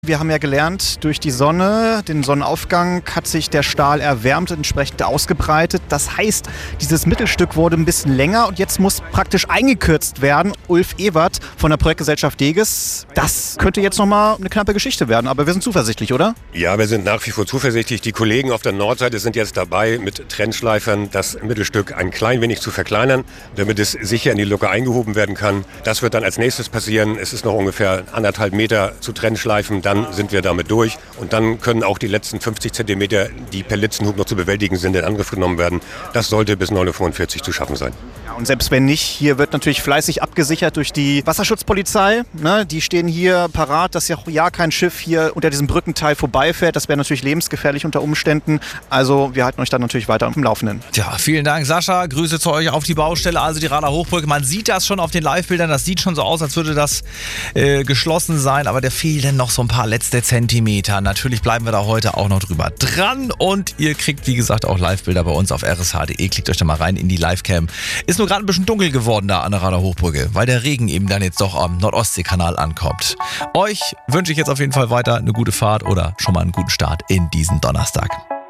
Wir haben ja gelernt, durch die Sonne, den Sonnenaufgang hat sich der Stahl erwärmt und entsprechend ausgebreitet. Das heißt, dieses Mittelstück wurde ein bisschen länger und jetzt muss praktisch eingekürzt werden. Ulf Ewert von der Projektgesellschaft Deges. Das könnte jetzt nochmal eine knappe Geschichte werden, aber wir sind zuversichtlich, oder? Ja, wir sind nach wie vor zuversichtlich. Die Kollegen auf der Nordseite sind jetzt dabei, mit Trennschleifern das Mittelstück ein klein wenig zu verkleinern, damit es sicher in die Lücke eingehoben werden kann. Das wird dann als nächstes passieren. Es ist noch ungefähr 1,5 Meter zu Trennschleifen. Dann sind wir damit durch und dann können auch die letzten 50 Zentimeter, die per Litzenhub noch zu bewältigen sind, in Angriff genommen werden. Das sollte bis 9:45 Uhr zu schaffen sein. Ja, und selbst wenn nicht, hier wird natürlich fleißig abgesichert durch die Wasserschutzpolizei. Ne? Die stehen hier parat, dass ja kein Schiff hier unter diesem Brückenteil vorbeifährt. Das wäre natürlich lebensgefährlich unter Umständen. Also wir halten euch dann natürlich weiter auf dem Laufenden. Tja, vielen Dank, Sascha. Grüße zu euch auf die Baustelle, also die Rader Hochbrücke. Man sieht das schon auf den Live-Bildern. Das sieht schon so aus, als würde das geschlossen sein. Aber da fehlen noch so ein paar letzte Zentimeter. Natürlich bleiben wir da heute auch noch drüber dran. Und ihr kriegt, wie gesagt, auch Live-Bilder bei uns auf rsh.de. Klickt euch da mal rein in die Livecam. Ist nur gerade ein bisschen dunkel geworden da an der Rader Hochbrücke, weil der Regen eben dann jetzt doch am Nordostseekanal ankommt. Euch wünsche ich jetzt auf jeden Fall weiter eine gute Fahrt oder schon mal einen guten Start in diesen Donnerstag.